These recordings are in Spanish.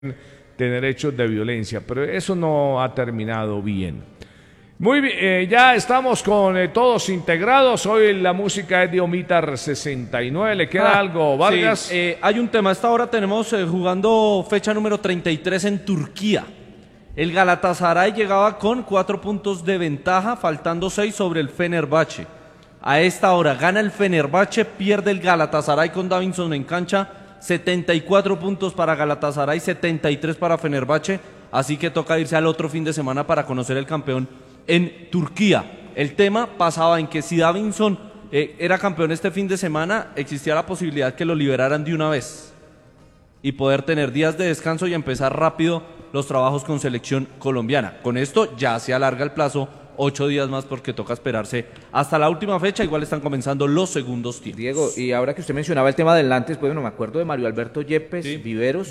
tener hechos de violencia, pero eso no ha terminado bien. Muy bien, ya estamos con todos integrados. Hoy la música es de Omitar 69. ¿Le queda algo, Vargas? Sí, hay un tema. A esta hora tenemos jugando fecha número 33 en Turquía. El Galatasaray llegaba con 4 puntos de ventaja, faltando 6 sobre el Fenerbahce. A esta hora gana el Fenerbahce, pierde el Galatasaray con Davinson en cancha. 74 puntos para Galatasaray, 73 para Fenerbahce. Así que toca irse al otro fin de semana para conocer el campeón en Turquía. El tema pasaba en que si Davinson era campeón este fin de semana, existía la posibilidad que lo liberaran de una vez y poder tener días de descanso y empezar rápido los trabajos con selección colombiana. Con esto ya se alarga el plazo 8 días más porque toca esperarse hasta la última fecha. Igual están comenzando los segundos tiempos. Diego, y ahora que usted mencionaba el tema del antes, pues bueno, me acuerdo de Mario Alberto Yepes, sí. Viveros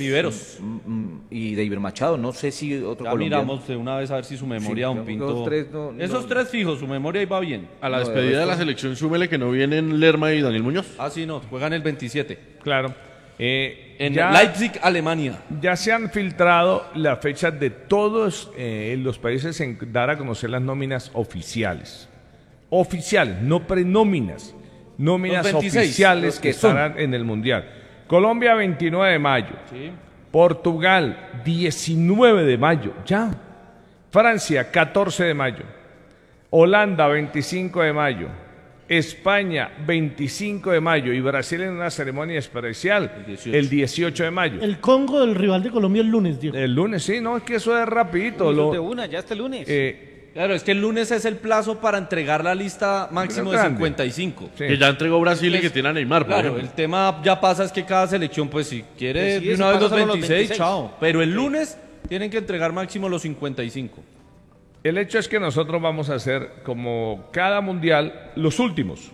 y de Iber Machado, no sé si otro ya colombiano. Miramos de una vez a ver si su memoria, sí, don Pinto. Esos tres fijos, su memoria iba bien. A la despedida de la selección, súmele que no vienen Lerma y Daniel Muñoz. Ah, sí, no, juegan el 27. Claro. En Leipzig, Alemania. Ya se han filtrado las fechas de todos los países en dar a conocer las nóminas oficiales. Oficiales, no prenóminas. Nóminas 26, oficiales que estarán en el Mundial. Colombia, 29 de mayo. Sí. Portugal, 19 de mayo. Ya. Francia, 14 de mayo. Holanda, 25 de mayo. España, 25 de mayo, y Brasil en una ceremonia especial el 18 de mayo. El Congo del rival de Colombia el lunes, Diego. El lunes, sí, no, es que eso es rapidito. Ya está el lunes. Claro, es que el lunes es el plazo para entregar la lista máximo de 55. Sí. Que ya entregó Brasil y que tiene a Neymar. Claro, el tema ya pasa es que cada selección, pues si quiere de una vez los 26, chao. Pero el lunes tienen que entregar máximo los 55. El hecho es que nosotros vamos a hacer, como cada mundial, los últimos.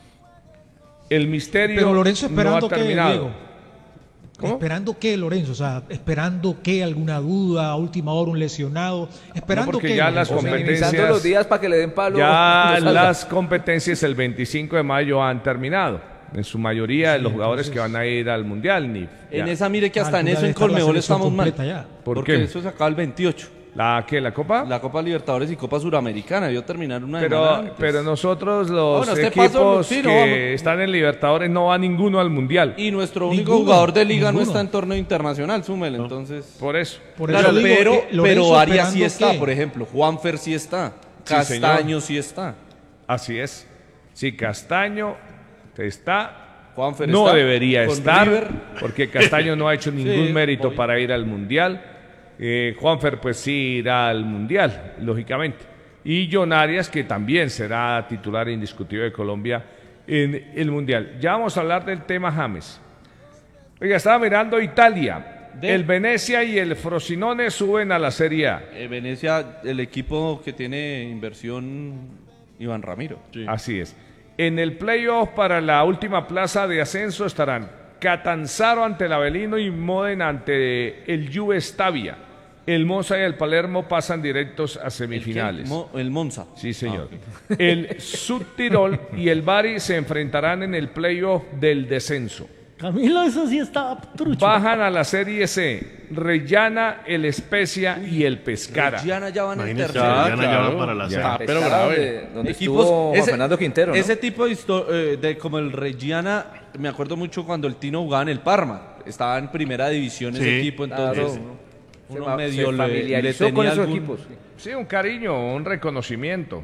El misterio Pero Lorenzo esperando no ha terminado. ¿Qué, Diego? ¿Esperando qué, Lorenzo? O sea, ¿esperando qué? ¿Alguna duda? ¿A última hora un lesionado? ¿Esperando no, porque qué? ya las competencias... los días para que le den palo. Ya las competencias el 25 de mayo han terminado. En su mayoría de los jugadores que van a ir al mundial. En esa, mire que hasta en eso en Colmebol estamos mal. Porque eso se acaba el 28. ¿La qué? ¿La Copa? La Copa Libertadores y Copa Suramericana. Debió terminar una semana antes. Pero nosotros, los equipos que están en Libertadores, no va ninguno al Mundial. Y nuestro único jugador de liga no está en torneo internacional, súmele, entonces... Por eso. Claro, pero Arias sí está, por ejemplo. Juanfer sí está. Castaño sí está. Así es. Sí, Castaño está... Juanfer no está debería estar, River. Porque Castaño no ha hecho ningún mérito para ir al Mundial. Juanfer pues sí irá al Mundial, lógicamente. Y John Arias, que también será titular indiscutible de Colombia en el Mundial. Ya vamos a hablar del tema James. Oiga, estaba mirando Italia. El Venezia y el Frosinone suben a la Serie A. Venezia, el equipo que tiene inversión Iván Ramiro. Sí. Así es. En el playoff para la última plaza de ascenso estarán Catanzaro ante el Avelino y Modena ante el Juve Stabia. El Monza y el Palermo pasan directos a semifinales. ¿El Monza? Sí, señor. El Subtirol y el Bari se enfrentarán en el playoff del descenso. Camilo, eso sí está trucho. Bajan a la Serie C Reggiana, el Spezia y el Pescara. Reggiana ya van al tercero. Reggiana ya van para la Serie. Pero grave. Donde estuvo Juan Fernando Quintero, ¿no? Ese tipo de como el Reggiana, me acuerdo mucho cuando el Tino jugaba en el Parma. Estaba en primera división ese equipo, entonces uno medio se familiarizó le tenía con esos algún... equipos. Sí, un cariño, un reconocimiento.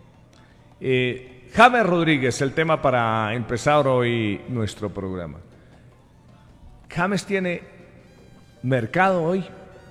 James Rodríguez, el tema para empezar hoy nuestro programa. James tiene mercado hoy.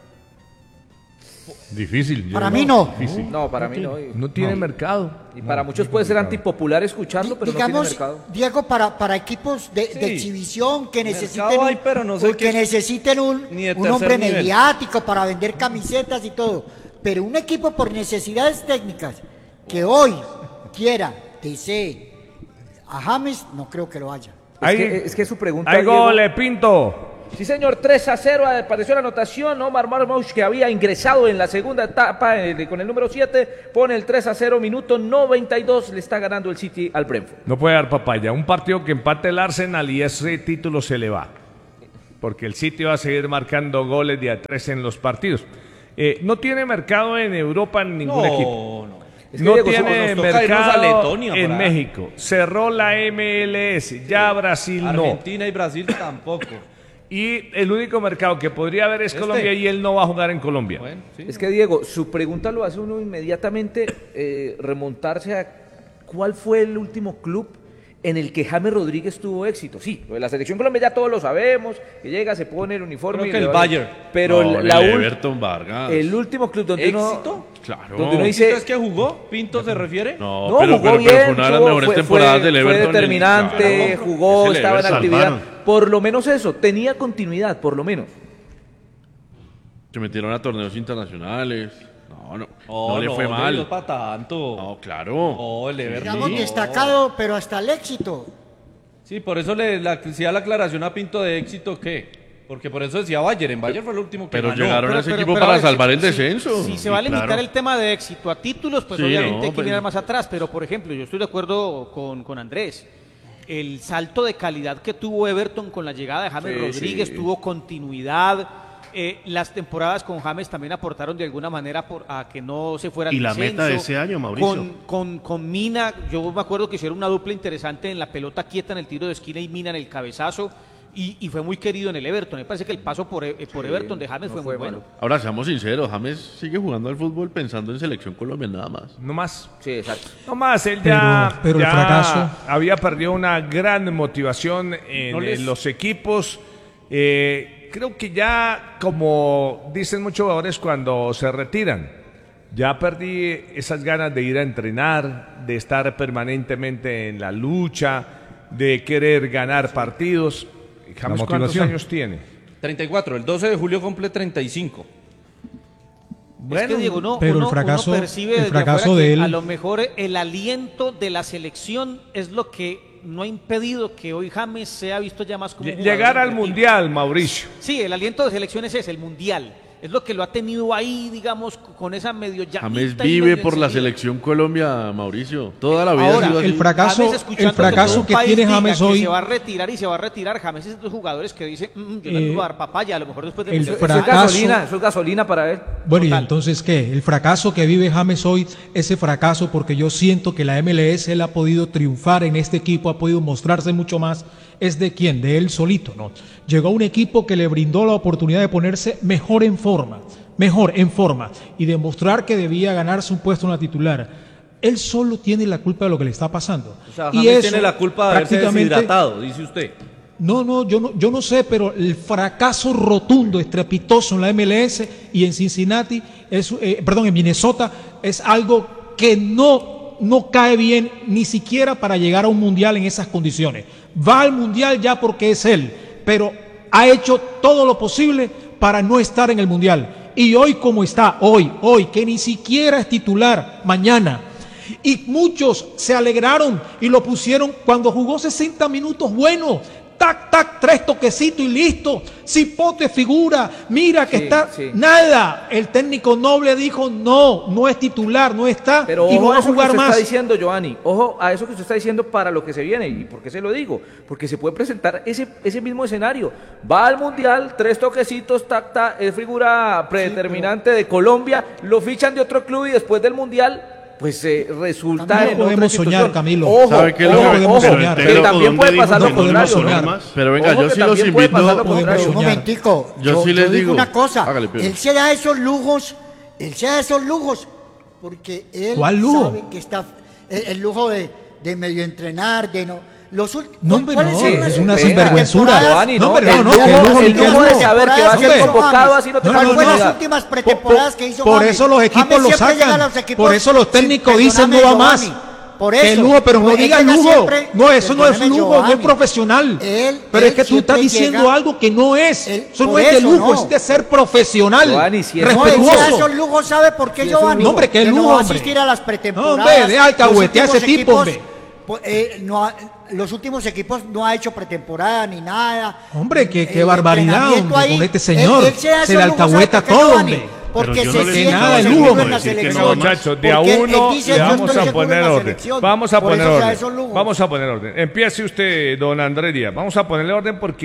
Difícil. Para mí no. Difícil. No, para mí no. No tiene mercado. Y para muchos puede ser antipopular escucharlo, pero digamos, no tiene mercado. Diego, para equipos de exhibición que necesiten, hay, pero no sé que necesiten un hombre nivel mediático para vender camisetas y todo. Pero un equipo por necesidades técnicas que hoy quiera, desee a James, no creo que lo haya. Es que su pregunta... ¡Hay gol, Pinto! Sí, señor, 3-0 apareció la anotación. Omar Marmoush, que había ingresado en la segunda etapa con el número 7, pone el 3-0, minuto 92, le está ganando el City al Brentford. No puede dar papaya. Un partido que empate el Arsenal y ese título se le va. porque el City va a seguir marcando goles de a 3 en los partidos. No tiene mercado en Europa en ningún equipo. Es que, No Diego, tiene nos toca irnos a mercado Letonia en para- México. Cerró la MLS, ya Brasil no. Argentina y Brasil tampoco. Y el único mercado que podría haber es Colombia y él no va a jugar en Colombia. Bueno, sí. Es que, Diego, su pregunta lo hace uno inmediatamente remontarse a cuál fue el último club en el que James Rodríguez tuvo éxito. Sí, lo de la selección Colombia ya todos lo sabemos, que llega, se pone el uniforme. Creo y que le el va- Bayern. Pero No, la el ul- Everton Vargas. el último club donde ¿Éxito? uno, Claro. donde uno ¿Pinto dice... es que jugó? ¿Pinto se refiere? No, No, pero, jugó pero bien, fue una de las tuvo- mejores fue- temporadas del fue Everton. determinante, Claro. jugó, Ese estaba en Everton actividad. salvaron. Por lo menos eso, tenía continuidad, por lo menos. Se metieron a torneos internacionales. No, no, Oh, no le fue No mal. es para tanto. No, claro. Oh, el Everton. Digamos no. destacado, pero hasta el éxito. Sí, por eso le hacía la aclaración a Pinto de éxito que... Porque por eso decía Bayern. En Bayern fue el último que Pero ganó. llegaron a ese equipo pero, para a ver, salvar si- el descenso. Si se va a Sí, limitar claro. el tema de éxito a títulos, pues Sí, obviamente no, hay que pues- mirar más atrás. Pero, por ejemplo, yo estoy de acuerdo con Andrés. El salto de calidad que tuvo Everton con la llegada de James Sí, Rodríguez, sí. tuvo continuidad. Las temporadas con James también aportaron de alguna manera a que no se fuera al Y la descenso. meta de ese año, Mauricio. Con Mina, yo me acuerdo que hicieron una dupla interesante en la pelota quieta en el tiro de esquina y Mina en el cabezazo. Y fue muy querido en el Everton. Me parece que el paso por Everton de James no fue fue muy bueno. malo. Ahora, seamos sinceros, James sigue jugando al fútbol pensando en selección Colombia nada más. No más. Sí, exacto. No más, él Pero- ya, pero el ya fracaso- había perdido una gran motivación en, No les- en los equipos. Creo que ya, como dicen muchos jugadores cuando se retiran, ya perdí esas ganas de ir a entrenar, de estar permanentemente en la lucha, de querer ganar partidos. James, ¿cuántos motivación. años tiene? 34. El 12 de julio cumple 35. Es que, Diego, pero el uno fracaso- percibe el desde fracaso afuera de que él- a lo mejor el aliento de la selección es lo que no ha impedido que hoy James sea visto ya más como un jugador Llegar al repetido. Mundial, Mauricio. Sí, el aliento de selección es ese, el Mundial. Es lo que lo ha tenido ahí, digamos, con esa medio llamita. James y vive medio por la encendida. selección Colombia, Mauricio. Toda la vida Ahora, ha sido así. el fracaso, James, escuchando el fracaso todo un que país tiene diga James que hoy, se va a retirar y se va a retirar. James es de los jugadores que dice, yo no voy a dar papaya, a lo mejor después de el mucho- Eso es fracaso- gasolina, eso es gasolina para él. bueno, y Total. entonces, ¿qué? El fracaso que vive James hoy, ese fracaso, porque yo siento que la MLS él ha podido triunfar en este equipo, ha podido mostrarse mucho más, ¿es de quién? De él solito, ¿no? Llegó a un equipo que le brindó la oportunidad de ponerse mejor en forma, y demostrar que debía ganarse un puesto en la titular. Él solo tiene la culpa de lo que le está pasando. O sea, Y James eso, tiene la culpa de haberse prácticamente, deshidratado, dice usted. No, yo no sé, pero el fracaso rotundo, estrepitoso en la MLS y en Cincinnati, en Minnesota, es algo que no cae bien ni siquiera para llegar a un mundial en esas condiciones. Va al mundial ya porque es él, pero ha hecho todo lo posible para no estar en el mundial. Y hoy como está, hoy, que ni siquiera es titular, mañana. Y muchos se alegraron y lo pusieron cuando jugó 60 minutos, bueno, tac, 3 toquecitos y listo. Cipote figura, mira que Sí, está, sí. nada. El técnico Noble dijo, no es titular, no está Pero y no ojo va a a eso que jugar usted más. está diciendo, Giovanni. Ojo a eso que usted está diciendo para lo que se viene. ¿Y por qué se lo digo? Porque se puede presentar ese mismo escenario. Va al Mundial, 3 toquecitos, tac, es figura predeterminante de Colombia, lo fichan de otro club y después del Mundial pues resulta También en no otra podemos institución. soñar, Camilo. Ojo, ¿Sabe qué es lo ojo, que podemos ojo, soñar? que Pero también ¿dónde puede dijo pasar que lo podemos contrario. soñar? ¿no? Pero venga, Ojo yo que sí los también puede invito. pasar lo Podemos contrario. Un soñar. momentico, Yo sí les digo digo. una cosa, Hágale, Pedro. él se da esos lujos, porque él ¿Cuál lujo? sabe que está, el lujo de medio entrenar, de no... No, hombre, ¿cuáles no, son las es una Espera, sinvergüenzura. Giovanni, No, hombre, el no, lujo- que lujo, el ni qué lujo de lujo. saber que va a ser Hombre, convocado así no te no, ¿Cuál no, fue no. las últimas pretemporadas que hizo Por James? eso los equipos James lo siempre llega a sacan. los equipos Por eso los técnicos sin- dicen no va perdóname, más. Giovanni, por Que eso. lujo, pero no Él diga llega lujo. siempre- No, eso no es perdóname, lujo, no es Giovanni. profesional. Él Pero es que tú estás siempre diciendo llega- algo que no es. Él- Eso no por es de eso lujo, no. es de ser profesional. Giovanni, si es- No, él se da respetuoso. esos lujos, ¿sabe por qué, Sí, es un Giovanni? lujo. Hombre, qué Que lujo, no va a hombre. asistir a las pretemporadas. No, hombre, deja alcahuetear Los a ese últimos tipo, equipos, hombre. los últimos equipos no ha hecho pretemporada ni nada. Hombre, qué El barbaridad, entrenamiento hombre, con este señor. Él se da Se esos le lujos, alcahueta ¿sabe por qué, todo, Giovanni? hombre. Porque Pero yo se no le siente digo nada de seguro lujo, en la decir que selección. no, Muchachos, de a Porque él uno dice, le yo vamos estoy a seguro en poner la orden. selección. Vamos a Por poner eso se da orden. esos lujos. Vamos a poner orden. Empiece usted, don Andrés Díaz. Vamos a ponerle orden porque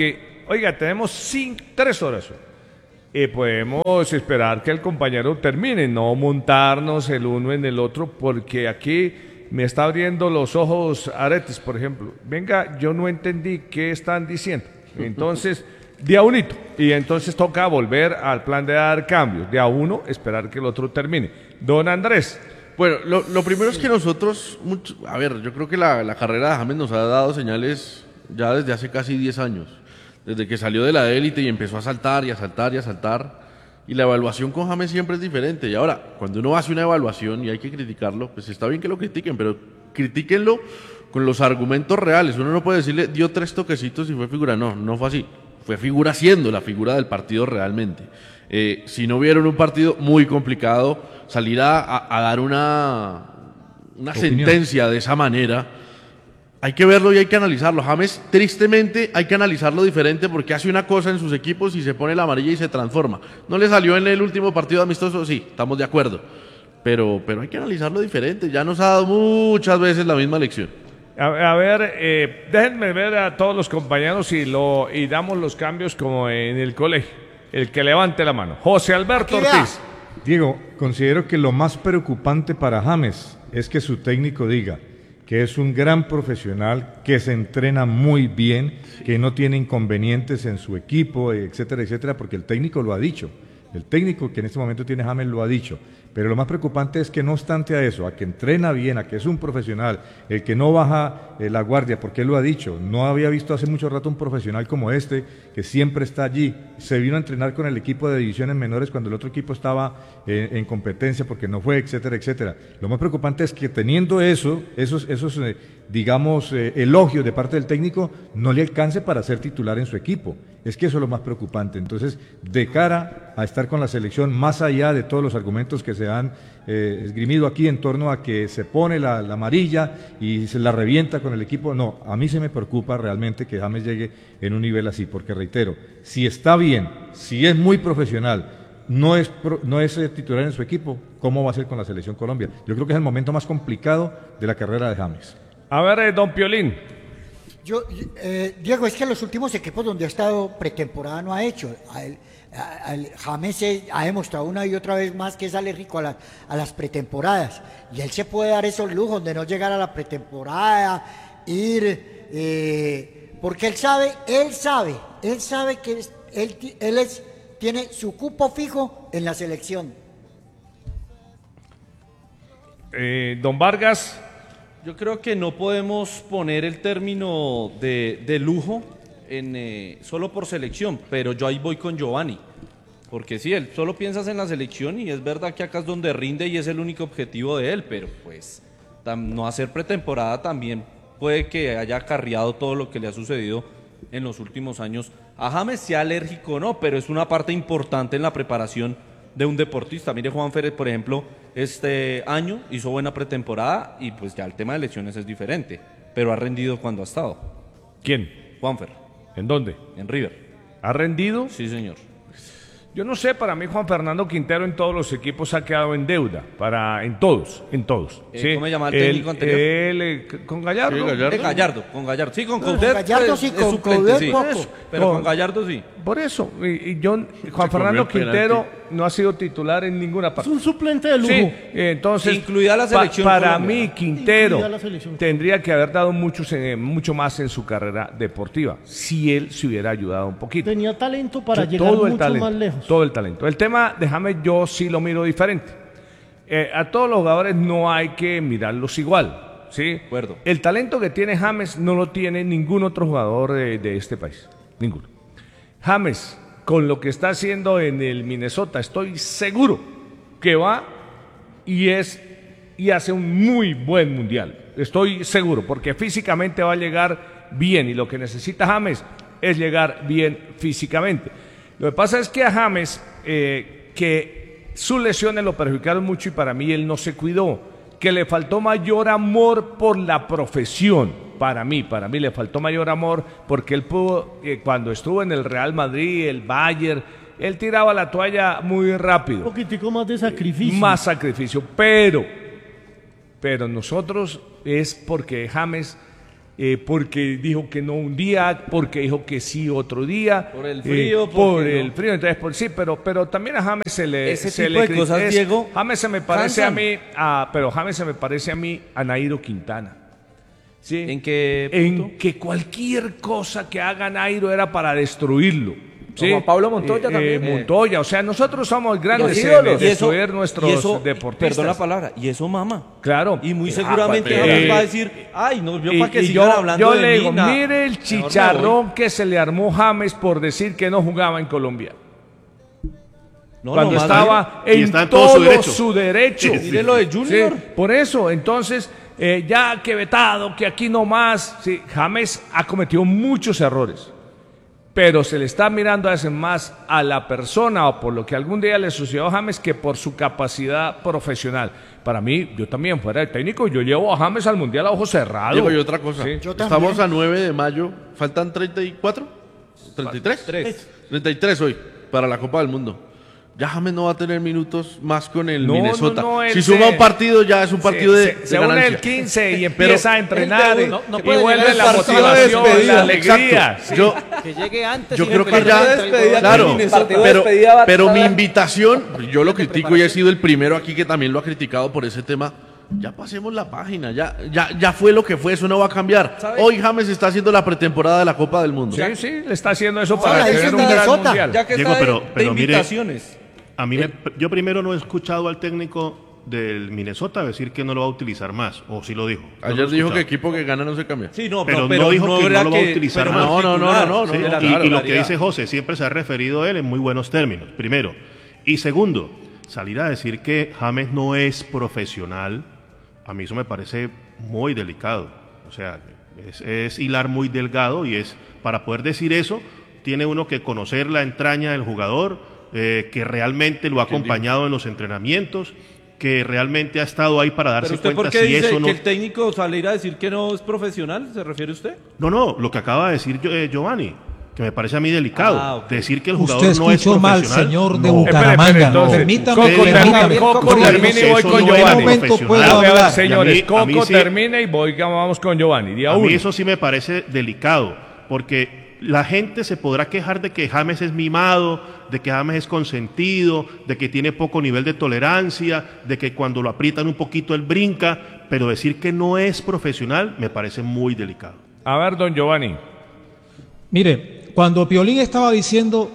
oiga, tenemos 3 horas. Podemos esperar que el compañero termine, no montarnos el uno en el otro, porque aquí me está abriendo los ojos Aretes, por ejemplo. Venga, yo no entendí qué están diciendo. Entonces, de a unito. Y entonces toca volver al plan de dar cambios. De a uno, esperar que el otro termine. Don Andrés. Bueno, lo primero es que nosotros, a ver, yo creo que la carrera de James nos ha dado señales ya desde hace casi 10 años. Desde que salió de la élite y empezó a saltar y a saltar y a saltar. Y la evaluación con James siempre es diferente. Y ahora, cuando uno hace una evaluación y hay que criticarlo, pues está bien que lo critiquen, pero critíquenlo con los argumentos reales. Uno no puede decirle, dio 3 toquecitos y fue figura. No, no fue así. Fue figura siendo la figura del partido realmente. Si no vieron un partido muy complicado, salir a dar una sentencia de esa manera, hay que verlo y hay que analizarlo. James, tristemente, hay que analizarlo diferente porque hace una cosa en sus equipos y se pone la amarilla y se transforma. ¿No le salió en el último partido amistoso? Sí, estamos de acuerdo. Pero hay que analizarlo diferente. Ya nos ha dado muchas veces la misma lección. A ver, déjenme ver a todos los compañeros y damos los cambios como en el colegio. El que levante la mano. José Alberto Ortiz. Diego, considero que lo más preocupante para James es que su técnico diga que es un gran profesional, que se entrena muy bien, que no tiene inconvenientes en su equipo, etcétera, etcétera, porque el técnico lo ha dicho. El técnico que en este momento tiene James lo ha dicho. Pero lo más preocupante es que no obstante a eso, a que entrena bien, a que es un profesional, el que no baja la guardia, porque él lo ha dicho, no había visto hace mucho rato un profesional como este, que siempre está allí. Se vino a entrenar con el equipo de divisiones menores cuando el otro equipo estaba en competencia porque no fue, etcétera, etcétera. Lo más preocupante es que teniendo esos elogios de parte del técnico, no le alcance para ser titular en su equipo. Es que eso es lo más preocupante. Entonces, de cara a estar con la selección, más allá de todos los argumentos que se han esgrimido aquí en torno a que se pone la amarilla y se la revienta con el equipo, no, a mí se me preocupa realmente que James llegue en un nivel así, porque reitero, si está bien, si es muy profesional, no es titular en su equipo, ¿cómo va a ser con la Selección Colombia? Yo creo que es el momento más complicado de la carrera de James. A ver, don Piolín. Diego, es que los últimos equipos donde ha estado pretemporada no ha hecho. James ha demostrado una y otra vez más que es alérgico a las pretemporadas. Y él se puede dar esos lujos de no llegar a la pretemporada, porque él sabe que tiene su cupo fijo en la selección. Don Vargas. Yo creo que no podemos poner el término de lujo solo por selección, pero yo ahí voy con Giovanni, porque sí, él solo piensas en la selección y es verdad que acá es donde rinde y es el único objetivo de él, pero pues no hacer pretemporada también puede que haya acarreado todo lo que le ha sucedido en los últimos años. A James, sea alérgico o no, pero es una parte importante en la preparación de un deportista. Mire, Juanfer, por ejemplo, este año hizo buena pretemporada y pues ya el tema de lesiones es diferente, pero ha rendido cuando ha estado. ¿Quién? Juanfer. ¿En dónde? En River. ¿Ha rendido? Sí, señor. Yo no sé, para mí Juan Fernando Quintero en todos los equipos ha quedado en deuda, en todos. ¿Sí? ¿Cómo se llama el técnico anterior? ¿Con Gallardo? Sí, Gallardo. Con Gallardo. Sí, con Gallardo sí, con suplente, sí. poco. Pero con Gallardo sí. Por eso, Juan Fernando Quintero no ha sido titular en ninguna parte. Es un suplente de lujo. Sí, entonces, incluida la selección para Colombia. mí Quintero tendría que haber dado mucho más en su carrera deportiva, si él se hubiera ayudado un poquito. Tenía talento para llegar mucho más lejos. Todo el talento. El tema, déjame, yo sí lo miro diferente. A todos los jugadores no hay que mirarlos igual, ¿sí? De acuerdo. El talento que tiene James no lo tiene ningún otro jugador de este país, ninguno. James, con lo que está haciendo en el Minnesota, estoy seguro que va y hace un muy buen mundial. Estoy seguro, porque físicamente va a llegar bien y lo que necesita James es llegar bien físicamente. Lo que pasa es que a James, que sus lesiones lo perjudicaron mucho y para mí él no se cuidó, que le faltó mayor amor por la profesión. Para mí le faltó mayor amor porque él pudo, cuando estuvo en el Real Madrid, el Bayern, él tiraba la toalla muy rápido. Un poquitico más de sacrificio. Más sacrificio, pero nosotros es porque James porque dijo que no un día, porque dijo que sí otro día. Por el frío, por el frío. Entonces, sí, pero también a James se le... Ese se tipo le de cosas, Diego, James se me parece cansan. pero James se me parece a mí a Nairo Quintana. ¿Sí? ¿En qué punto? En que cualquier cosa que haga Nairo era para destruirlo. ¿Sí? Juan Pablo Montoya también. Montoya, o sea, nosotros somos grandes Los en ídolos. destruir nuestros deportistas. Perdón la palabra, y eso mama. Claro. Y muy seguramente James va a decir, ay, no, yo para que Y sigan hablando yo de le digo, mí, nada. mire el chicharrón que se le armó James por decir que no jugaba en Colombia. No, Cuando no, más estaba bien. Y en está en todo todo su derecho. Mire lo de Junior. Sí, por eso, entonces, ya que vetado, que aquí no más, sí, James ha cometido muchos errores, pero se le está mirando a veces más a la persona o por lo que algún día le sucedió a James que por su capacidad profesional. Para mí, yo también fuera el técnico, yo llevo a James al Mundial a ojos cerrados. Diego, y otra cosa. Sí. Yo también. Estamos a 9 de mayo, faltan 34, 33. 33 hoy para la Copa del Mundo. Ya James no va a tener minutos más con el No, Minnesota. no, él si suma un partido, ya es un partido de se une ganancia. el 15 y empieza a entrenar no y puede vuelve llegar la al partido de motivación, despedida. la alegría. Exacto. Yo, Que llegue antes. yo y creo le que prepare ya, el despedida claro, con Minnesota. Partido de pero, despedida va a pero mi estar- invitación, yo lo critico y he sido el primero aquí que también lo ha criticado por ese tema. Ya pasemos la página, ya fue lo que fue, eso no va a cambiar. ¿Sabe? Hoy James está haciendo la pretemporada de la Copa del Mundo. Sí, le está haciendo eso Ahora, para dice tener un gran Minnesota. mundial. Ya que Diego, está pero de mire, invitaciones. A mí yo primero no he escuchado al técnico del Minnesota decir que no lo va a utilizar más, o sí lo dijo. No lo Ayer he dijo que escuchado. equipo que gana no se cambia. Sí, no, Pero no dijo que era no lo va a utilizar pero más. no, No, Sí, de la y lo que titularidad. dice José, siempre se ha referido a él en muy buenos términos, primero. Y segundo, salir a decir que James no es profesional, a mí eso me parece muy delicado. O sea, es hilar muy delgado y es, para poder decir eso, tiene uno que conocer la entraña del jugador, que realmente lo ha acompañado en los entrenamientos, que realmente ha estado ahí para darse ¿Pero usted por cuenta qué si dice eso no... que el técnico salir a decir que no es profesional? ¿Se refiere usted? No, lo que acaba de decir Giovanni, que me parece a mí delicado. Ah, ok. Decir que el jugador Usted no es escuchó mal, profesional. señor de no. Bucaramanga. entonces, Permítame, Coco, permítame. Coco, Porque termine y voy eso con no ¿en qué es Giovanni. momento profesional. puedo A ver, hablar? señores, a mí Coco sí- termina y vamos con Giovanni. Día A mí uno. eso sí me parece delicado, porque la gente se podrá quejar de que James es mimado, de que James es consentido, de que tiene poco nivel de tolerancia, de que cuando lo aprietan un poquito él brinca, pero decir que no es profesional me parece muy delicado. A ver, don Giovanni. Mire, cuando Piolín estaba diciendo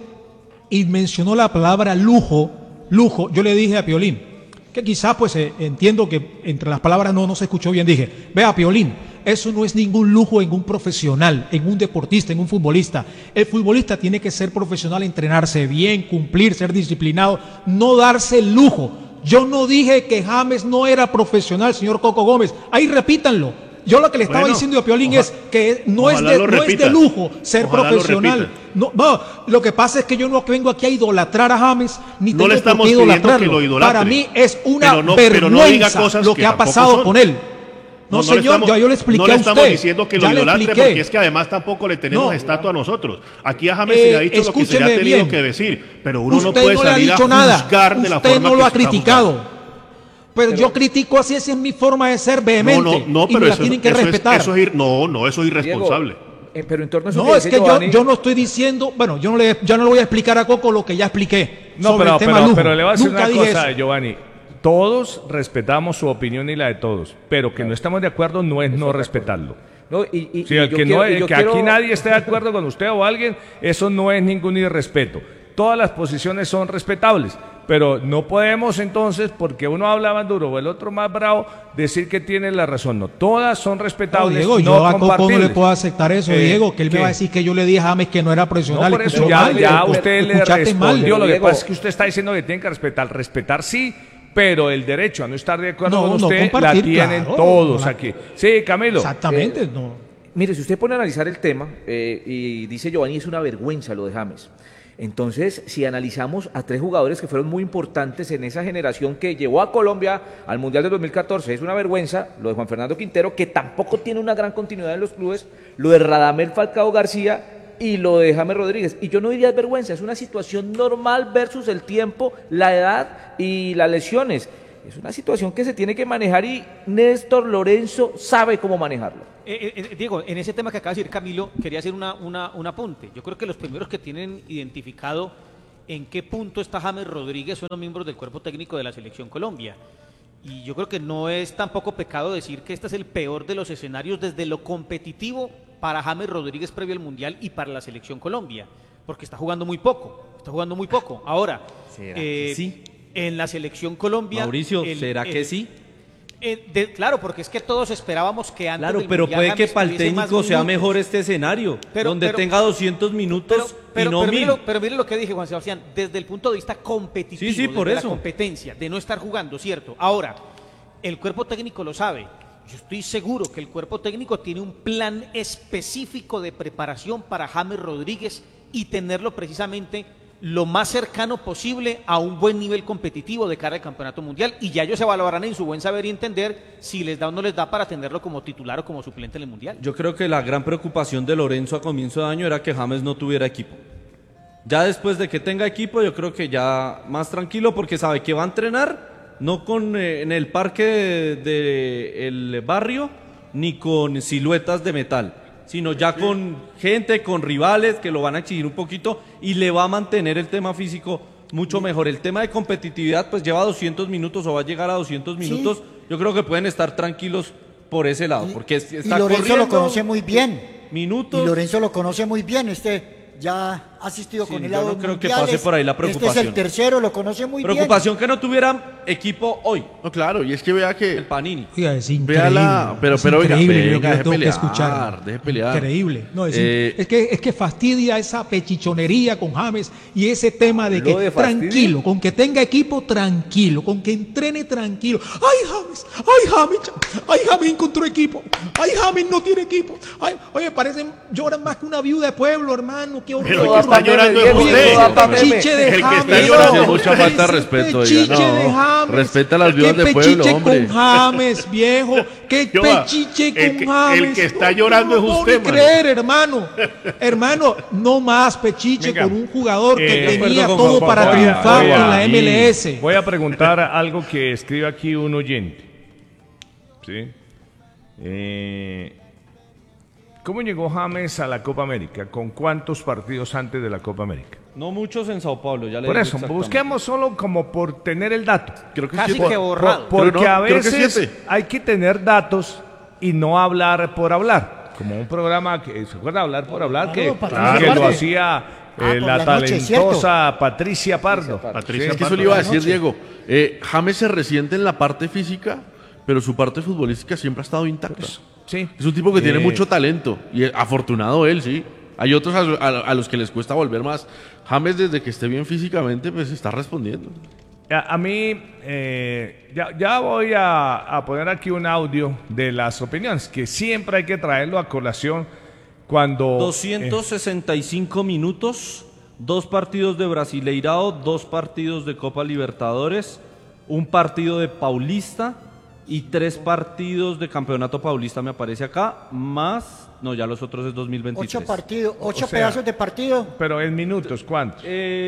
y mencionó la palabra lujo, yo le dije a Piolín, que quizás pues entiendo que entre las palabras no se escuchó bien, dije, vea Piolín, eso no es ningún lujo en un profesional, en un deportista, en un futbolista. El futbolista tiene que ser profesional, entrenarse bien, cumplir, ser disciplinado, no darse el lujo. Yo no dije que James no era profesional, señor Coco Gómez, ahí repítanlo. Yo lo que le estaba Bueno, diciendo a Piolín es que no es ojalá de lo no es de repita. lujo ser Ojalá lo profesional. repita. No, lo que pasa es que yo no vengo aquí a idolatrar a James, ni No tengo le por estamos qué pidiendo idolatrarlo. que lo idolatre. Para mí es una Pero no diga vergüenza cosas lo que que ha tampoco pasado son. con él. No, le señor, estamos- yo le expliqué no le a estamos usted. diciendo que Ya lo le idolatre, expliqué. porque es que además tampoco le tenemos No. estatua a nosotros. Aquí a James se le ha dicho lo que se le ha escúcheme tenido bien. que decir, pero uno Usted no puede no le ha salir a dicho nada. juzgar de la Usted forma no que lo ha se está criticado. juzgando. Pero yo critico así, esa es mi forma de ser vehemente. No, y pero me la eso, tienen que eso respetar. eso eso es irresponsable. Diego, pero en torno a eso No, es dice que Giovanni, yo no estoy diciendo, bueno, yo no le voy a explicar a Coco lo que ya expliqué No, sobre el tema pero, lujo. pero le voy a decir Nunca una dije cosa, eso. Giovanni. Todos respetamos su opinión y la de todos, pero que no estamos de acuerdo no es no respetarlo. no, Sí, el que, que aquí nadie esté de acuerdo con usted o alguien, eso no es ningún irrespeto. Todas las posiciones son respetables, pero no podemos entonces, porque uno habla más duro o el otro más bravo, decir que tiene la razón. No, todas son No, respetables, Diego, no yo a Coco no le compartibles. puedo aceptar eso, Diego, que él me ¿qué? va a decir que yo le dije a James que no era No, profesional. por eso Escuchó ya, mal, ya Diego. usted le Escuchaste mal. respondió. Lo que Diego. pasa es que usted está diciendo que tienen que respetar. Respetar sí, pero el derecho a no estar de acuerdo No, con no usted la compartir, tienen claro. todos No la- aquí. Sí, Camilo. Exactamente, no. Mire, si usted pone a analizar el tema, y dice Giovanni, es una vergüenza lo de James. Entonces, si analizamos a tres jugadores que fueron muy importantes en esa generación que llevó a Colombia al Mundial del 2014, es una vergüenza lo de Juan Fernando Quintero, que tampoco tiene una gran continuidad en los clubes, lo de Radamel Falcao García y lo de James Rodríguez. Y yo no diría es vergüenza, es una situación normal versus el tiempo, la edad y las lesiones. Es una situación que se tiene que manejar y Néstor Lorenzo sabe cómo manejarlo. Diego, en ese tema que acaba de decir Camilo, quería hacer un apunte. Yo creo que los primeros que tienen identificado en qué punto está James Rodríguez son los miembros del cuerpo técnico de la Selección Colombia. Y yo creo que no es tampoco pecado decir que este es el peor de los escenarios desde lo competitivo para James Rodríguez previo al Mundial y para la Selección Colombia, porque está jugando muy poco. Ahora, ¿será que sí? En la Selección Colombia... Mauricio, ¿será que sí? Claro, porque es que todos esperábamos que antes Claro, del pero Mundial puede que James para el tuviese más técnico sea minutos. mejor este escenario, donde tenga 200 minutos y no 1000. Pero mire lo que dije, Juan Sebastián, desde el punto de vista competitivo, Sí, por desde eso. la competencia, de no estar jugando, ¿cierto? Ahora, el cuerpo técnico lo sabe. Yo estoy seguro que el cuerpo técnico tiene un plan específico de preparación para James Rodríguez y tenerlo precisamente lo más cercano posible a un buen nivel competitivo de cara al Campeonato Mundial, y ya ellos evaluarán en su buen saber y entender si les da o no les da para tenerlo como titular o como suplente en el Mundial. Yo creo que la gran preocupación de Lorenzo a comienzo de año era que James no tuviera equipo. Ya después de que tenga equipo, yo creo que ya más tranquilo, porque sabe que va a entrenar no en el parque del barrio ni con siluetas de metal, sino ya con gente, con rivales que lo van a exigir un poquito y le va a mantener el tema físico mucho mejor. El tema de competitividad pues lleva 200 minutos o va a llegar a 200 minutos. Yo creo que pueden estar tranquilos por ese lado, porque está y Lorenzo corriendo lo conoce muy bien. minutos. Y Lorenzo lo conoce muy bien. Ya ha asistido Sí, con él yo a no dos creo que mundiales. pase por ahí la Este es preocupación. el tercero, lo conoce muy bien. Preocupación que no tuviera equipo hoy. No, claro, y es que vea que... El Panini. Oiga, es Vea increíble. pero es oiga, increíble lo que venga, yo tengo deje que escuchar. pelear, deje pelear. Increíble. No, Eh, es que fastidia esa pechichonería con James y ese tema de que ¿Lo de fastidio? tranquilo, con que tenga equipo tranquilo, con que entrene tranquilo. ¡Ay, James! ¡Ay, James! ¡Ay, James encontró equipo! ¡Ay, James no tiene equipo! ¡Ay, oye, parecen, lloran más que una viuda de pueblo, hermano! ¡Qué horror! Pero el que está llorando es Oye, usted. toda pa' meme. Pechiche de El que está James. llorando es mucha falta de Ese respeto, pechiche oiga, no. de James. Respeta a las Qué viudas de pueblo, pechiche hombre. con James, viejo. Qué Yoa, pechiche el con que- James. el que está llorando es No usted, puedo mano. creer, hermano. Hermano, no más pechiche Venga. con un jugador que De tenía acuerdo con todo Juan para Pablo. triunfar Voy a- con la MLS. Voy a preguntar algo que escribe aquí un oyente. ¿Sí? ¿Cómo llegó James a la Copa América? ¿Con cuántos partidos antes de la Copa América? No muchos en Sao Paulo, ya le Por digo eso, exactamente. busquemos solo como por tener el dato. Creo que Casi siete. que borrado. Porque Pero no, a creo que veces 7. hay que tener datos y no hablar por hablar. Como un programa que se acuerda hablar por hablar, Claro, que, Patricia que lo Pardo. hacía por la la noche, talentosa Patricia Pardo. Patricia Es que eso Pardo. le iba a decir, Diego. James se resiente en la parte física, pero su parte futbolística siempre ha estado intacta. Sí. Es un tipo que tiene Eh, mucho talento y afortunado él, sí. Hay otros a los que les cuesta volver más. James, desde que esté bien físicamente, pues está respondiendo. A mí, ya voy a poner aquí un audio de las opiniones, que siempre hay que traerlo a colación cuando... 265 minutos, 2 partidos de Brasileirao, 2 partidos de Copa Libertadores, un partido de Paulista y 3 partidos de Campeonato Paulista me aparece acá, más... No, ya los otros es 2023. 8 partidos, 8 sea, pedazos de partido. Pero en minutos, ¿cuántos?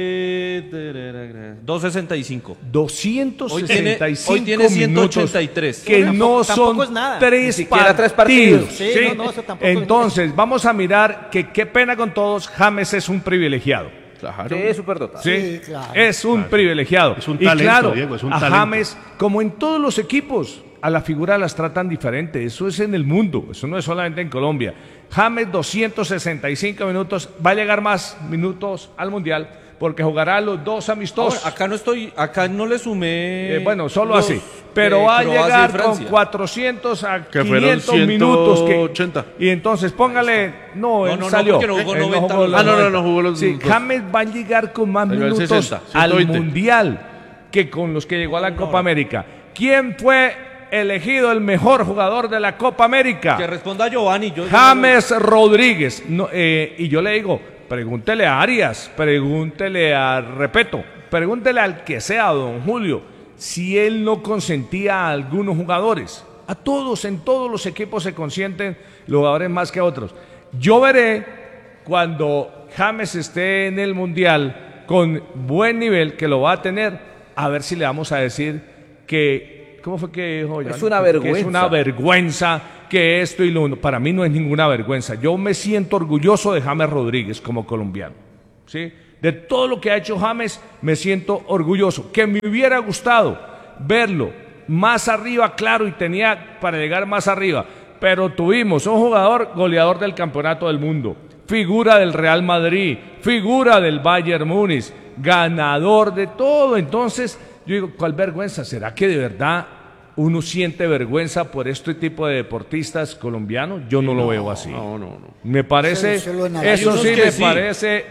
265. 265 hoy tiene minutos 183. que Bueno, no tampoco son es nada. Ni 3 siquiera tres partidos. partidos. Sí, no, eso tampoco es Entonces, vamos a mirar que qué pena con todos, James es un privilegiado. Claro. Sí, súper dotado. ¿Sí? Sí, claro. Es un privilegiado. Es un y talento, claro, Diego, es un a talento. James, como en todos los equipos, a la figura las tratan diferente. Eso es en el mundo, eso no es solamente en Colombia. James 265 minutos, va a llegar más minutos al Mundial porque jugará los 2 amistosos. Ahora, acá no le sumé. Bueno, solo los así. Pero de va a Croacia y llegar con Francia. 400 a Que fueron 500 minutos. 180. Y entonces póngale. No, él No, salió. porque no jugó Él 90 jugó los minutos. no jugó los Sí, dos. James va a llegar con más Salió al minutos 60, al 120. Mundial que con los que llegó a la Copa América. ¿Quién fue elegido el mejor jugador de la Copa América? Que responda Giovanni. James Rodríguez. No, y yo le digo, pregúntele a Arias, pregúntele a Repeto, pregúntele al que sea, don Julio, si él no consentía a algunos jugadores. A todos, en todos los equipos se consienten los jugadores más que a otros. Yo veré cuando James esté en el Mundial con buen nivel, que lo va a tener, a ver si le vamos a decir ¿cómo fue que dijo? Es una vergüenza. Que es una vergüenza que esto y lo uno. Para mí no es ninguna vergüenza. Yo me siento orgulloso de James Rodríguez como colombiano, ¿sí? De todo lo que ha hecho James me siento orgulloso. Que me hubiera gustado verlo más arriba, claro, y tenía para llegar más arriba. Pero tuvimos un jugador goleador del campeonato del mundo, figura del Real Madrid, figura del Bayern Múnich, ganador de todo. Entonces, yo digo, ¿cuál vergüenza? ¿Será que de verdad uno siente vergüenza por este tipo de deportistas colombianos? Yo no lo veo así. No. Me parece, eso sí me parece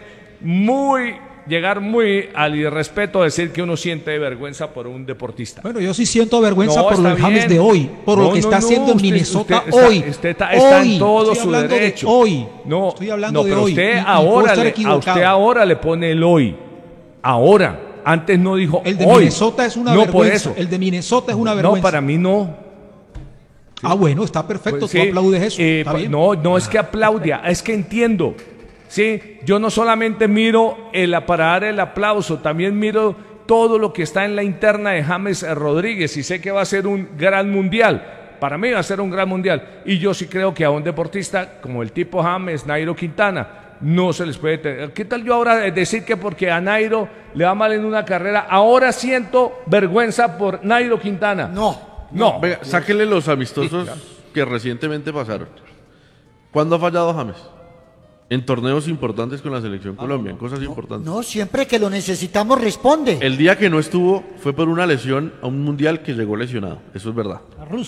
llegar muy al irrespeto decir que uno siente vergüenza por un deportista. Bueno, yo sí siento vergüenza por está los James bien. de hoy, por lo que está haciendo en Minnesota hoy. Usted está en todo Estoy su hablando de derecho. hoy. No, Estoy hablando de pero hoy. usted y ahora puedo estar a equivocado. usted ahora le pone el hoy. Ahora. Antes no dijo El de hoy. Minnesota es una no vergüenza. Por eso. El de Minnesota es una vergüenza. No, para mí no. Ah, bueno, está perfecto. Pues Tú sí, aplaudes eso. Está bien. No es que aplaudia, es que entiendo. Sí, yo no solamente miro para dar el aplauso, también miro todo lo que está en la interna de James Rodríguez y sé que va a ser un gran mundial. Para mí va a ser un gran mundial. Y yo sí creo que a un deportista como el tipo James, Nairo Quintana, no se les puede tener. ¿Qué tal yo ahora decir que porque a Nairo le va mal en una carrera, ahora siento vergüenza por Nairo Quintana? No. Venga, sáquenle los amistosos que recientemente pasaron. ¿Cuándo ha fallado James? En torneos importantes con la selección Colombia, en cosas importantes. No, siempre que lo necesitamos responde. El día que no estuvo fue por una lesión a un mundial que llegó lesionado, eso es verdad.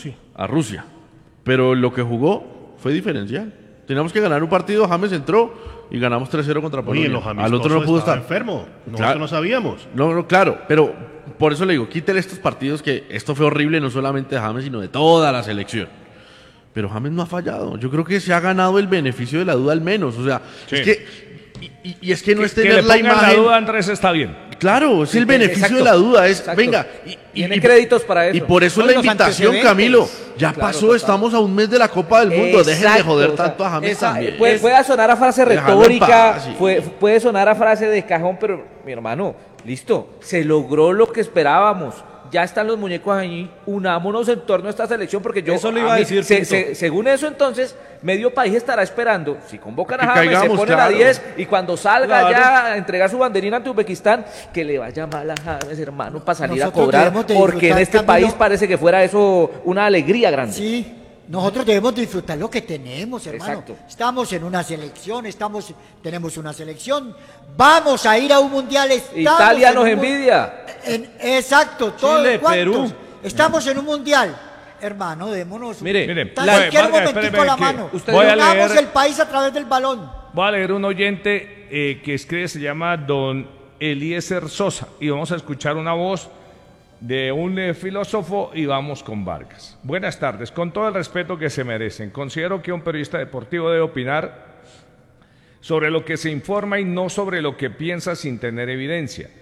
A Rusia. Pero lo que jugó fue diferencial. Teníamos que ganar un partido, James entró y ganamos 3-0 contra Polonia. Al otro no pudo estar enfermo, claro. No sabíamos. No, claro, pero por eso le digo, quítele estos partidos que esto fue horrible no solamente de James, sino de toda la selección. Pero James no ha fallado. Yo creo que se ha ganado el beneficio de la duda al menos. O sea, sí. Es que y es que no es tener que le la imagen. La duda, Andrés, está bien. Claro, es el beneficio de la duda. Venga, tiene créditos para eso. Y por eso la invitación, Camilo. Ya pasó, estamos a un mes de la Copa del Mundo. Dejen de joder tanto a James también. Puede sonar a frase retórica, puede sonar a frase de cajón, pero mi hermano, listo, se logró lo que esperábamos. Ya están los muñecos ahí, unámonos en torno a esta selección, porque yo... Eso le iba a decir, según eso, entonces, medio país estará esperando. Si convocan a James, James, se ponen a 10, y cuando salga ya a entregar su banderina ante Uzbekistán, que le vaya mal a James, hermano, para salir a cobrar, porque en este país parece que fuera eso una alegría grande. Sí. Nosotros debemos disfrutar lo que tenemos, hermano. Exacto. Estamos en una selección, tenemos una selección, vamos a ir a un mundial. Italia nos envidia. Exacto, Chile, Perú. Estamos en un mundial. Hermano, démonos Mire, cualquier momentico la mano. Unamos el país a través del balón. Voy a leer un oyente que escribe, se llama don Eliezer Sosa, y vamos a escuchar una voz de un filósofo y vamos con Vargas. Buenas tardes, con todo el respeto que se merecen. Considero que un periodista deportivo debe opinar sobre lo que se informa y no sobre lo que piensa sin tener evidencia.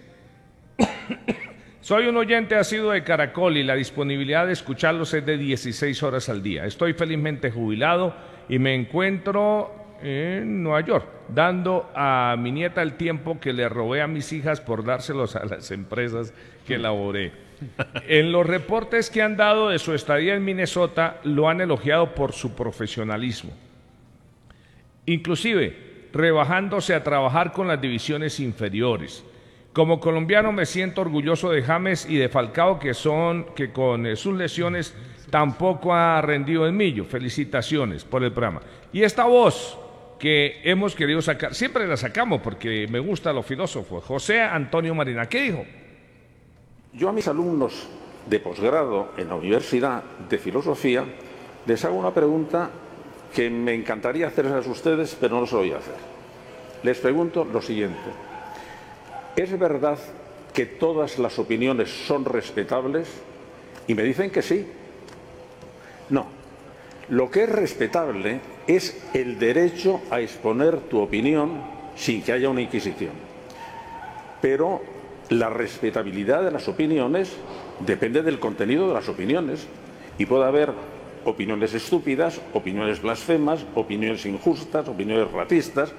Soy un oyente asiduo de Caracol y la disponibilidad de escucharlos es de 16 horas al día. Estoy felizmente jubilado y me encuentro en Nueva York, dando a mi nieta el tiempo que le robé a mis hijas por dárselos a las empresas que elaboré. En los reportes que han dado de su estadía en Minnesota, lo han elogiado por su profesionalismo, inclusive rebajándose a trabajar con las divisiones inferiores. Como colombiano me siento orgulloso de James y de Falcao, que con sus lesiones tampoco ha rendido el millo. Felicitaciones por el programa. Y esta voz que hemos querido sacar, siempre la sacamos porque me gustan los filósofos. José Antonio Marina, ¿qué dijo? Yo a mis alumnos de posgrado en la Universidad de Filosofía les hago una pregunta que me encantaría hacerles a ustedes, pero no lo voy a hacer. Les pregunto lo siguiente: ¿es verdad que todas las opiniones son respetables? Y me dicen que sí. No. Lo que es respetable es el derecho a exponer tu opinión sin que haya una inquisición. Pero la respetabilidad de las opiniones depende del contenido de las opiniones. Y puede haber opiniones estúpidas, opiniones blasfemas, opiniones injustas, opiniones racistas,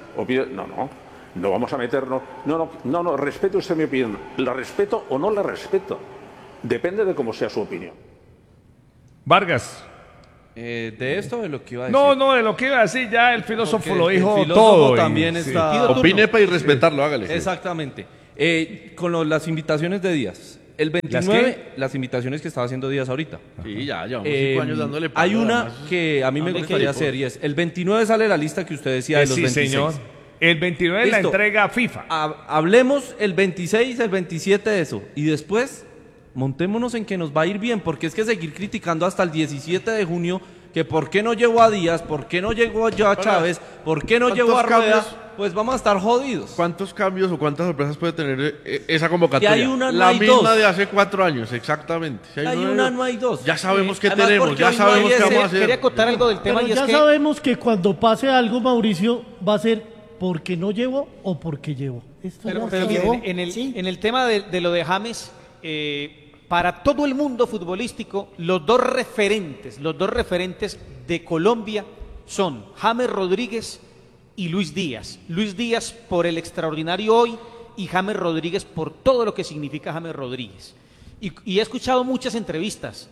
No vamos a meternos. No, respete usted mi opinión. ¿La respeto o no la respeto? Depende de cómo sea su opinión. Vargas. De esto, de lo que iba a decir. No, de lo que iba a decir, ya el filósofo Porque lo dijo el filósofo todo. también está... Opine para ir respetarlo, hágale. Exactamente. Con las invitaciones de Díaz. El 29, las invitaciones que estaba haciendo Díaz ahorita. Sí, ya llevamos 5 años dándole palo, hay una además. que a mí me gustaría hacer y es, el 29 sale la lista que usted decía de los sí, 26. señor. El 29 es la Listo. entrega FIFA. Hablemos el 26, el 27 de eso. Y después, montémonos en que nos va a ir bien, porque es que seguir criticando hasta el 17 de junio, que por qué no llegó a Díaz, por qué no llegó a Chávez, por qué no llegó a Rueda, pues vamos a estar jodidos. ¿Cuántos cambios o cuántas sorpresas puede tener esa convocatoria? Y hay una, no la hay misma dos. de hace 4 años, exactamente. Si hay una, no hay dos. Ya sabemos qué Además, tenemos, porque ya hoy no sabemos hay qué vamos a ese- hacer. Quería acotar algo del tema Pero y es ya que sabemos que cuando pase algo, Mauricio, va a ser porque no llevo o porque llevo. Esto Pero, ya pero está. miren, en el tema de lo de James, para todo el mundo futbolístico, los dos referentes de Colombia son James Rodríguez y Luis Díaz. Luis Díaz por el extraordinario hoy y James Rodríguez por todo lo que significa James Rodríguez. Y he escuchado muchas entrevistas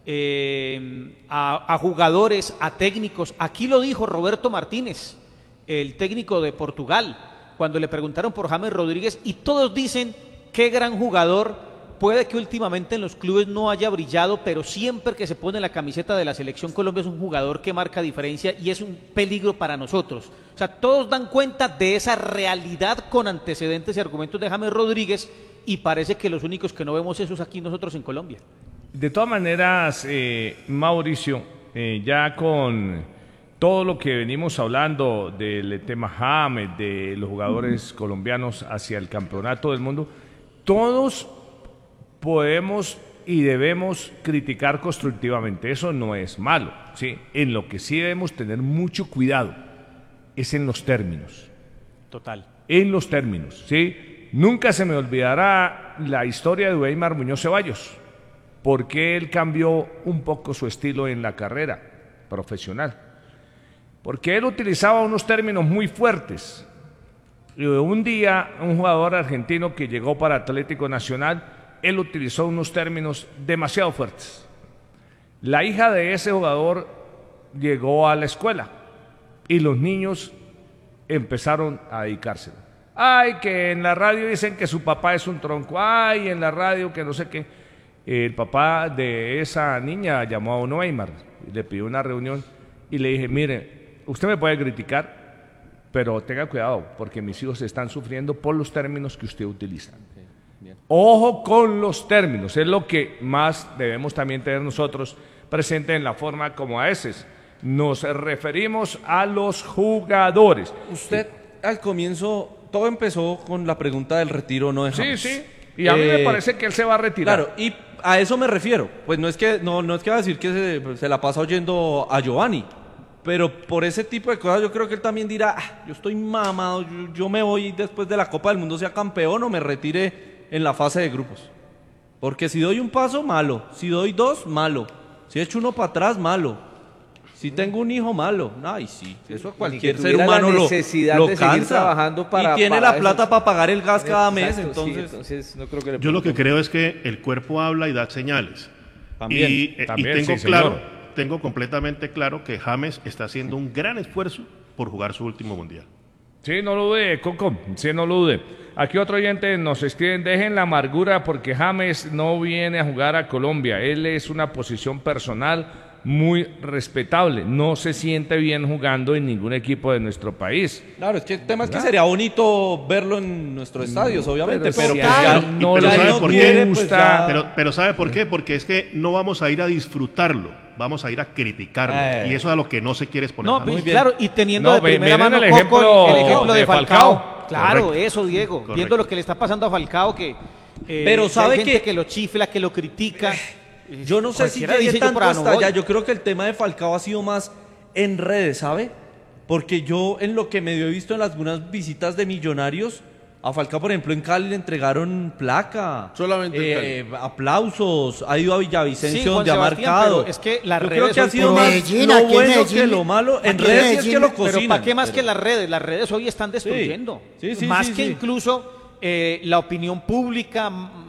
a jugadores, a técnicos. Aquí lo dijo Roberto Martínez, el técnico de Portugal, cuando le preguntaron por James Rodríguez, y todos dicen qué gran jugador. Puede que últimamente en los clubes no haya brillado, pero siempre que se pone la camiseta de la Selección Colombia es un jugador que marca diferencia y es un peligro para nosotros. O sea, todos dan cuenta de esa realidad con antecedentes y argumentos de James Rodríguez, y parece que los únicos que no vemos eso es aquí nosotros en Colombia. De todas maneras, Mauricio, ya con todo lo que venimos hablando del tema James, de los jugadores colombianos hacia el campeonato del mundo, todos podemos y debemos criticar constructivamente. Eso no es malo, ¿sí? En lo que sí debemos tener mucho cuidado es en los términos. Total. En los términos, ¿sí? Nunca se me olvidará la historia de Weimar Muñoz Ceballos, porque él cambió un poco su estilo en la carrera profesional. Porque él utilizaba unos términos muy fuertes. Y un día, un jugador argentino que llegó para Atlético Nacional, él utilizó unos términos demasiado fuertes. La hija de ese jugador llegó a la escuela y los niños empezaron a dedicárselo. Ay, que en la radio dicen que su papá es un tronco. Ay, en la radio que no sé qué. El papá de esa niña llamó a Uno Weimar y le pidió una reunión y le dije, mire, usted me puede criticar, pero tenga cuidado porque mis hijos están sufriendo por los términos que usted utiliza. Ojo con los términos, es lo que más debemos también tener nosotros presente en la forma como a veces nos referimos a los jugadores. Usted al comienzo, todo empezó con la pregunta del retiro, ¿no? De James. Sí, y a mí me parece que él se va a retirar. Claro, y a eso me refiero. Pues no es que va a decir que se la pasa oyendo a Giovanni, pero por ese tipo de cosas yo creo que él también dirá, yo estoy mamado, yo me voy después de la Copa del Mundo, sea campeón o me retire en la fase de grupos. Porque si doy un paso, malo. Si doy dos, malo. Si echo uno para atrás, malo. Si tengo un hijo, malo. Ay, sí, eso a cualquier ser humano lo cansa. Trabajando para, y tiene la plata para pagar el gas cada mes, Exacto, sí, entonces no creo que Yo lo que creo es que el cuerpo habla y da señales. También, y también, tengo sí, claro, señor. tengo completamente claro que James está haciendo un gran esfuerzo por jugar su último mundial. Sí, no lo dude, Coco, sí, no lo dude. Aquí otro oyente nos escribe, dejen la amargura porque James no viene a jugar a Colombia. Él es una posición personal muy respetable. No se siente bien jugando en ningún equipo de nuestro país. Claro, es que el tema es que sería bonito verlo en nuestros estadios, obviamente, pero si pues a ya él no pero le ¿sabe por qué? gusta. Pero ¿sabe por qué? Porque es que no vamos a ir a disfrutarlo, vamos a ir a criticarlo. Y eso es a lo que no se quiere exponer. No, James. claro, y teniendo No, de primera miren mano el Coco, el ejemplo ejemplo de de Falcao. Falcao. Claro, Correcto. eso, Diego. Correcto. Viendo lo que le está pasando a Falcao, que Pero hay ¿sabe gente qué? que lo chifla, que lo critica. Yo no sé si Cualquiera llegué dice, yo tanto por ahí no hasta allá. voy. Yo creo que el tema de Falcao ha sido más en redes, ¿sabe? Porque yo en lo que medio he visto en algunas visitas de Millonarios, a Falcao, por ejemplo, en Cali le entregaron placa. Solamente en aplausos. Ha ido a Villavicencio Sí, Juan donde ha Sebastián, marcado. pero es que las yo redes creo que ha hoy sido por más Medellín, lo aquí en bueno Medellín, que lo malo. En aquí en redes sí es Medellín, que lo Pero cocinan. ¿para qué más pero- que las redes hoy están destruyendo? Sí, sí, más sí, que sí. incluso la opinión pública,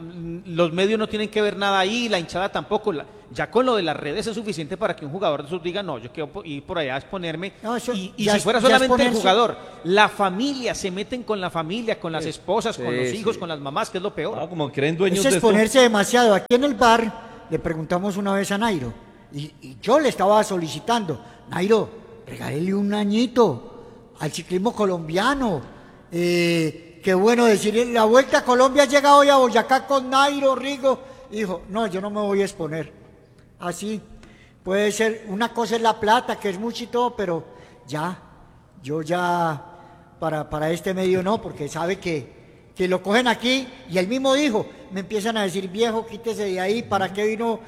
los medios no tienen que ver nada ahí, la hinchada tampoco. Ya con lo de las redes es suficiente para que un jugador de esos diga, no, yo quiero ir por allá a exponerme. No, eso y ya si es- fuera ya es solamente el ponerse- jugador, la familia, se meten con la familia, con las esposas, con los hijos, con las mamás, que es lo peor. Ah, como creen dueños Eso de es esto. ponerse demasiado. Aquí en el bar le preguntamos una vez a Nairo y yo le estaba solicitando, Nairo, regálele un añito al ciclismo colombiano. Qué bueno decir, la Vuelta a Colombia llega hoy a Boyacá con Nairo, Rigo. Dijo, no, yo no me voy a exponer. Así puede ser, una cosa es la plata, que es mucho y todo, pero yo ya para este medio no, porque sabe que lo cogen aquí, y él mismo dijo, me empiezan a decir, viejo, quítese de ahí, ¿para qué vino?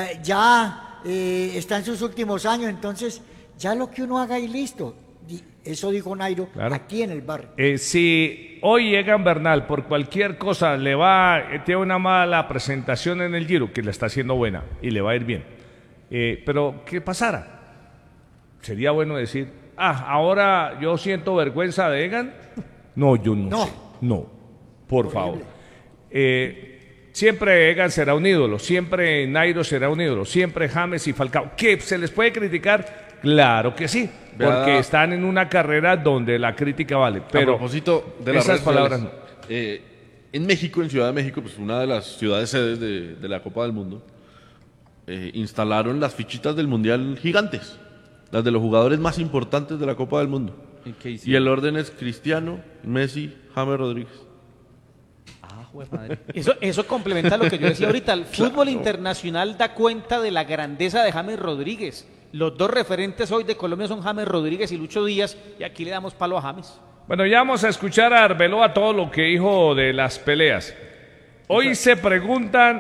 Está en sus últimos años, entonces ya lo que uno haga y listo. Eso dijo Nairo, Claro. aquí en el bar. Si hoy Egan Bernal por cualquier cosa tiene una mala presentación en el Giro, que la está haciendo buena y le va a ir bien, pero ¿qué pasara? Sería bueno decir, ahora yo siento vergüenza de Egan. No, yo no, No. sé. No, por favor. Siempre Egan será un ídolo, siempre Nairo será un ídolo, siempre James y Falcao. ¿Qué se les puede criticar? Claro que sí, porque Vea. están en una carrera donde la crítica vale. Pero a propósito de las esas redes palabras sociales, en México, en Ciudad de México, pues una de las ciudades sedes de la Copa del Mundo, instalaron las fichitas del Mundial gigantes, las de los jugadores más importantes de la Copa del Mundo. ¿Y qué Y hicieron? el orden es Cristiano, Messi, James Rodríguez. Ah, jue madre. Eso complementa lo que yo decía ahorita. El fútbol internacional da cuenta de la grandeza de James Rodríguez. Los dos referentes hoy de Colombia son James Rodríguez y Lucho Díaz, y aquí le damos palo a James. Bueno, ya vamos a escuchar a Arbeloa todo lo que dijo de las peleas. Hoy se preguntan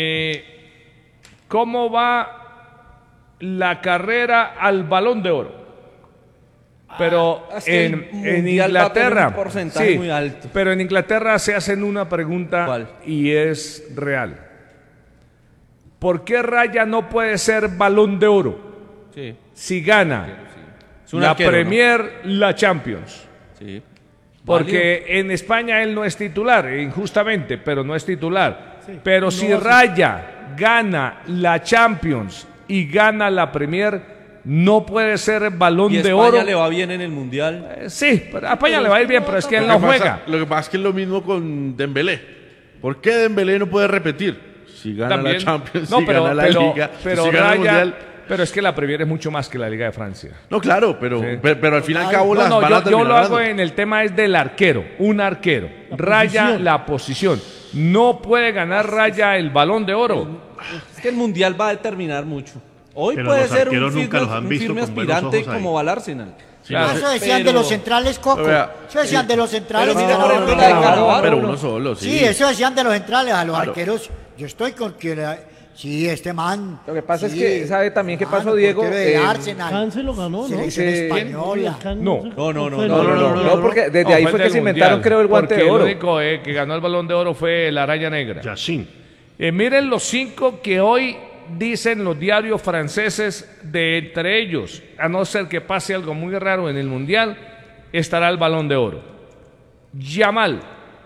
cómo va la carrera al Balón de Oro. Pero es que el en Mundial va a tener Inglaterra, un porcentaje muy alto. pero en Inglaterra se hacen una pregunta ¿Cuál? y es real. ¿Por qué Raya no puede ser Balón de Oro Sí, si gana Es un la arquero, Premier, la Champions? sí. Porque en España él no es titular, injustamente, pero no es titular. Sí, Pero no si va a ser. Raya gana la Champions y gana la Premier, no puede ser Balón Y de España Oro. le va bien en el Mundial. Sí, pero a España le va a ir bien, pero es que él no juega. Lo que pasa es que es lo mismo con Dembélé. ¿Por qué Dembélé no puede repetir? Si gana También. la Champions, No, si gana la Liga, pero si gana el Raya, Mundial. pero es que la Premier es mucho más que la Liga de Francia. No, claro, pero, Sí. pero al fin y al cabo las No, van a yo terminar lo hago ganando. en el tema es del arquero, un arquero. La Raya posición. la posición. No puede ganar Raya el Balón de Oro. Es que el Mundial va a determinar mucho. Hoy Pero puede los ser un arqueros nunca firme, los han un visto firme con buenos aspirante ojos ahí. como va el Arsenal. Claro. Eso decían Pero- de los centrales, Coco. Vea, Eso decían de los centrales. Pero mira, que por eran ejemplo, los la de centrales. Cannavaro. Pero uno solo, sí. Sí, eso decían de los centrales, a los Claro. arqueros. Yo estoy con que sí, este man. Lo que pasa sí, es que, ¿sabe también qué mano, pasó, Diego? portero de Arsenal. Can se lo ganó, ¿no? Selección española. Can No. se- No, no, no, fue- No, porque desde No, ahí fue fue del que se inventaron, Mundial, creo, el guante porque de oro. el único que ganó el Balón de Oro fue la Araña Negra. Yashin. Miren los 5 que hoy dicen los diarios franceses, de entre ellos, a no ser que pase algo muy raro en el Mundial, estará el Balón de Oro. Yamal,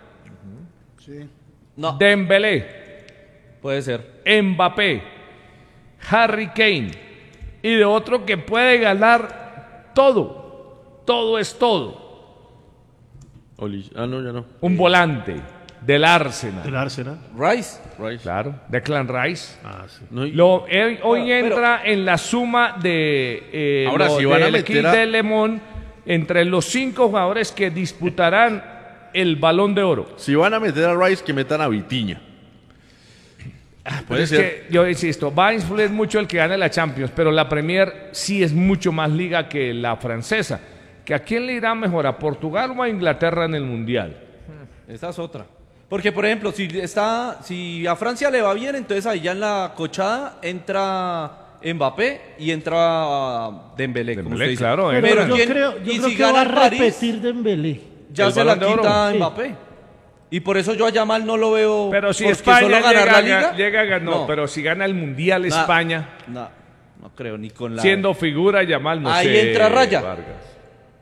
No, Dembélé, puede ser. Mbappé, Harry Kane, y de otro que puede ganar todo. Todo es todo. No, ya no. Un volante del Arsenal. El Arsenal. Rice. Rice. Claro, Declan Rice. Ah, sí. No, y- Hoy Pero- entra en la suma de Ahora, si van a del meter equipo a- de Le Mans entre los 5 jugadores que disputarán el Balón de Oro. si van a meter a Rice, que metan a Vitiña. Pero Puede es ser. que yo insisto, va a influir mucho el que gane la Champions, pero la Premier sí es mucho más liga que la francesa. ¿Que a quién le irá mejor, a Portugal o a Inglaterra en el Mundial? Esa es otra. Porque, por ejemplo, si a Francia le va bien, entonces ahí ya en la cochada entra Mbappé y entra Dembélé, como Dembélé, usted dice. claro, Pero Pero yo ¿quién- creo, y yo creo si que va gana a el París, repetir Dembélé. ya el se la Balón de Oro. quita Sí. Mbappé. Y por eso yo a Yamal no lo veo. Pero si porque España solo ganar la Liga, llega a ganar, no, pero si gana el Mundial Nah, España, No creo, ni con la. siendo figura Yamal, no Ahí sé, entra Raya. Vargas.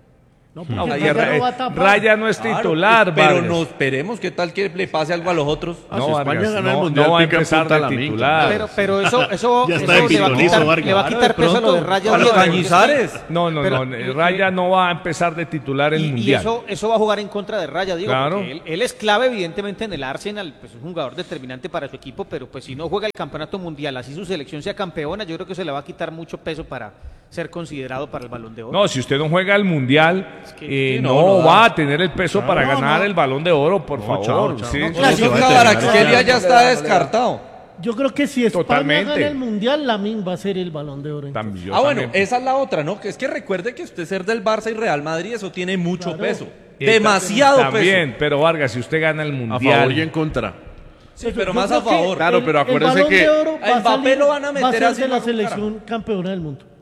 No, No, porque y Raya no va a tapar. Raya no es Claro, titular, pero Vargas. no esperemos qué tal que le pase algo a los otros. No, si España Vargas, gana el no, Mundial, no va a pica en empezar punta de la minca. titular. Pero eso Ya está le va a pintonizo, quitar, Vargas. le va a Claro, quitar de peso a lo de pronto, Raya. a los Diego, Cañizares. No, Pero- Raya no va a empezar de titular en Y Mundial. eso va a jugar en contra de Raya, digo, Claro. porque él es clave evidentemente en el Arsenal, pues es un jugador determinante para su equipo, pero pues si no juega el campeonato mundial, así su selección sea campeona, yo creo que se le va a quitar mucho peso para ser considerado para el Balón de Oro. No, si usted no juega el Mundial, que- sí, no, no da. va a tener el peso para No, ganar no. el Balón de Oro, por favor. chao, chao. Sí. No, Yo creo que va a Kvaratskhelia ya está descartado. Yo creo que si España Totalmente. gana el Mundial, Lamin va a ser el Balón de Oro. entonces. También, yo Bueno, también. esa es la otra, ¿no? Que es que recuerde que usted ser del Barça y Real Madrid, eso tiene mucho Claro. peso. Y Demasiado también, peso. pero Vargas, si usted gana el A Mundial. favor y en contra. Sí, pero Yo más creo a que favor. Claro, pero acuérdese el Balón que de Oro a Mbappé lo van a meter va a ser así de la bajo cara. selección campeona del mundo.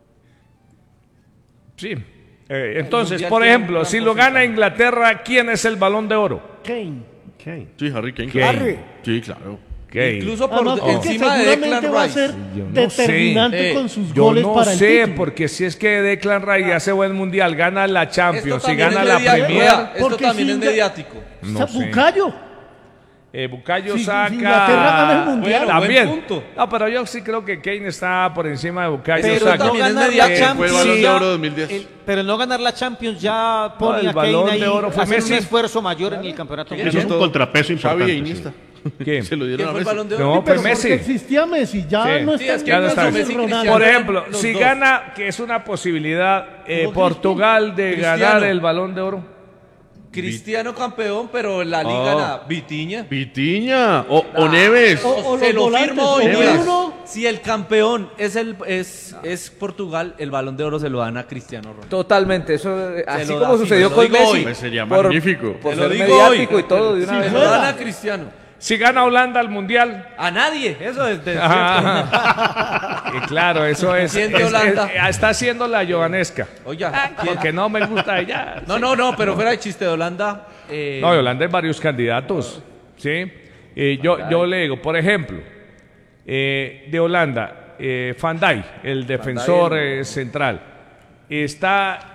Sí. Entonces, Mundial por tiene ejemplo, un si gran lo gana porcentaje. Inglaterra, ¿quién es el Balón de Oro? Kane. Okay. Sí, Harry Kane. Kane. claro. Sí, claro. Kane. Incluso por Además, es que encima de seguramente Declan va a Rice. ser Yo no determinante sé. con sus Yo goles no para el sé, título. porque si es que Declan Rice hace buen Mundial, gana la Champions, si también gana es la mediático, Premier, vea, esto Porque también si es Inga- mediático. No sé. Bucayo. Bucayo Si saca... Inglaterra gana el Mundial. Bueno, También. buen punto. No, pero yo sí creo que Kane está por encima de Bucayo Pero Saka. no también es ganar mediático. la Fue el Champions Balón de ya- Oro 2010. pero no ganar la Champions ya pone el a Kane Balón ahí de Oro fue a hacer Messi. un esfuerzo mayor en el campeonato Eso mundial. es un contrapeso Xavi importante. e Iniesta. ¿Quién? Se lo ¿Quién dieron a fue el Messi. Balón de Oro? No, Pero pues Messi. porque existía Messi, ya Sí. no Sí, está es que ya no está Messi, Messi, Ronaldo. Cristiano. Por ejemplo, Los si dos. gana, que es una posibilidad, No, Portugal de Cristiano. ganar el Balón de Oro. Cristiano campeón, pero en la liga nada. Vitiña. Vitiña. O Neves. O Se los lo volantes, firmo hoy o día. uno- Si el campeón es Portugal, el Balón de Oro se lo dan a Cristiano Ronaldo. Totalmente, eso así lo como da, sucedió sí, me lo con digo Messi. hoy. Pues sería por- magnífico. Por Te lo ser digo mediático hoy. y todo de una Sí, vez. Se lo dan a Cristiano. Si gana Holanda al Mundial. A nadie. Eso es de Y claro, eso es. ¿Quién de Holanda? Está haciendo la Jovanesca. Oiga, ¿quién? Porque no me gusta ella. No, pero fuera de chiste de Holanda. No, de Holanda hay varios candidatos. ¿Sí? Yo le digo, por ejemplo, de Holanda, Van Dijk, el defensor central, está.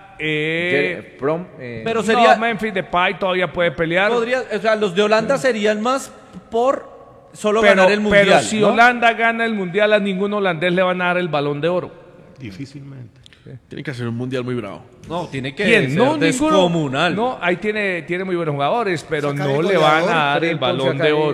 Pero sería- No, Memphis Depay todavía puede pelear. podría, o sea, los de Holanda serían más por solo pero, ganar el mundial. pero si ¿no? Holanda gana el mundial, a ningún holandés le van a dar el Balón de Oro. Difícilmente. Tiene que hacer un mundial muy bravo. No, tiene que ¿Quién? ser No, ninguno. descomunal. No, ahí tiene muy buenos jugadores, pero Sacar no el le van a goleador, dar el Frimpong Balón saca de ahí. Oro.